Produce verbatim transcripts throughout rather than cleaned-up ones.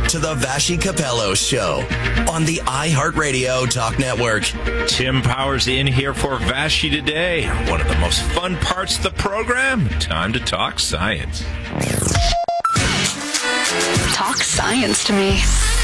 to the Vashi Capello Show on the iHeartRadio Talk Network. Tim Powers in here for Vashi today. One of the most fun parts of the program. Time to talk science. Talk science to me.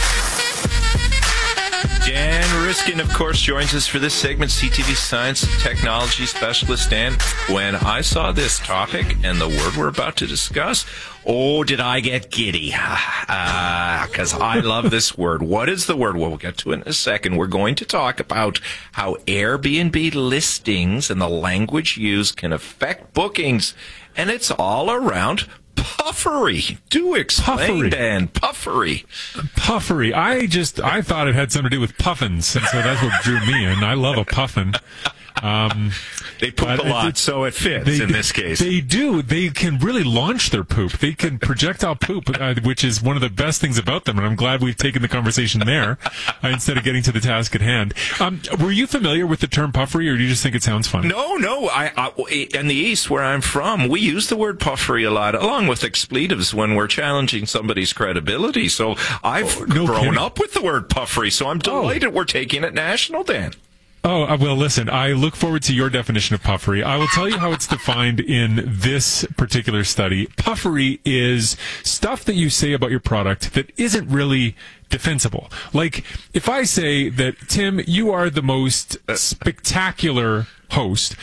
Dan Riskin, of course, joins us for this segment, C T V science and technology specialist. Dan, when I saw this topic and the word we're about to discuss, oh, did I get giddy? Because uh, I love this word. What is the word? Well, we'll get to it in a second. We're going to talk about how Airbnb listings and the language used can affect bookings. And it's all around puffery. Do explain, Puffery. Dan. Puffery. Puffery. I just, I thought it had something to do with puffins, and so that's what drew me in. I love a puffin. Um, they poop a lot, it, so it fits they, in this case. They do. They can really launch their poop. They can projectile poop, uh, which is one of the best things about them, and I'm glad we've taken the conversation there uh, instead of getting to the task at hand. Um, were you familiar with the term puffery, or do you just think it sounds fun? No, no. I, I, in the East, where I'm from, we use the word puffery a lot, along with expletives when we're challenging somebody's credibility. So I've oh, no grown kidding. up with the word puffery, so I'm delighted oh. we're taking it national, Dan. Oh, well, listen, I look forward to your definition of puffery. I will tell you how it's defined in this particular study. Puffery is stuff that you say about your product that isn't really defensible. Like, if I say that, Tim, you are the most spectacular host,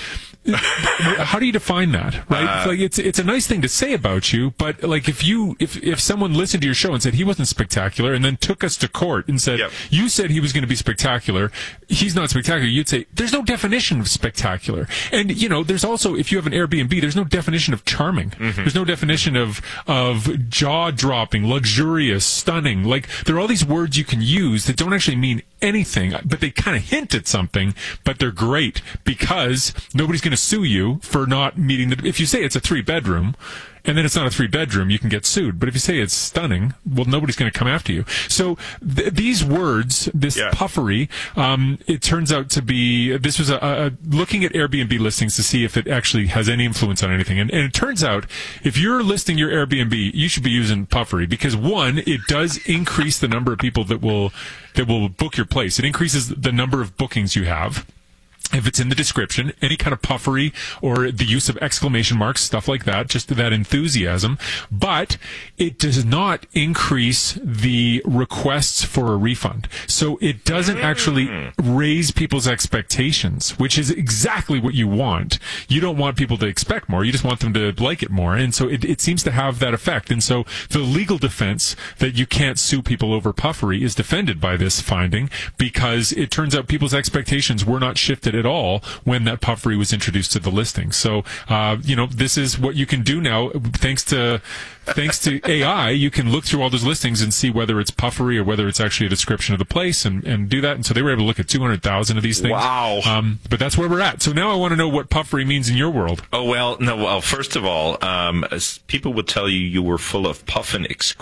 how do you define that, right? Uh, like it's it's a nice thing to say about you, but like if you if if someone listened to your show and said he wasn't spectacular, and then took us to court and said, yep. you said he was going to be spectacular, he's not spectacular, you'd say there's no definition of spectacular. And you know, there's also, if you have an Airbnb, there's no definition of charming. Mm-hmm. There's no definition of of jaw-dropping, luxurious, stunning. Like, there are all these words you can use that don't actually mean anything, but they kind of hint at something, but they're great because nobody's going to sue you for not meeting the... If you say it's a three-bedroom, and then it's not a three-bedroom, you can get sued. But if you say it's stunning, well, nobody's going to come after you. So th- these words, this yeah. puffery, um, it turns out to be... This was a, a looking at Airbnb listings to see if it actually has any influence on anything. And, and it turns out, if you're listing your Airbnb, you should be using puffery because, one, it does increase the number of people that will that will book your place. It increases the number of bookings you have. If it's in the description, any kind of puffery or the use of exclamation marks, stuff like that, just that enthusiasm. But it does not increase the requests for a refund. So it doesn't actually raise people's expectations, which is exactly what you want. You don't want people to expect more. You just want them to like it more. And so it, it seems to have that effect. And so the legal defense that you can't sue people over puffery is defended by this finding because it turns out people's expectations were not shifted at all when that puffery was introduced to the listing. So, uh, you know, this is what you can do now. Thanks to thanks to A I, you can look through all those listings and see whether it's puffery or whether it's actually a description of the place and, and do that. And so they were able to look at two hundred thousand of these things. Wow. Um, but that's where we're at. So now I want to know what puffery means in your world. Oh, well, no, well, first of all, um, as people would tell you you were full of puffin excreta.